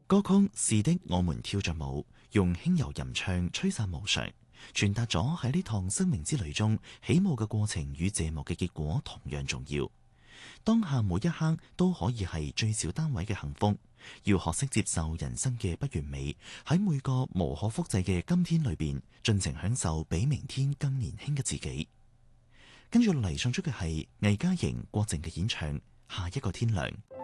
歌曲《是的，我們跳着舞》，用輕柔吟唱吹散無常，傳達咗喺呢趟生命之旅中起舞嘅過程與謝幕嘅結果同樣重要。當下每一刻都可以係最小單位嘅幸福，要學識接受人生嘅不完美，喺每個無可複製嘅今天裏邊，盡情享受比明天更年輕嘅自己。跟住嚟送出嘅係魏嘉瑩、郭靜嘅演唱《下一個天亮》。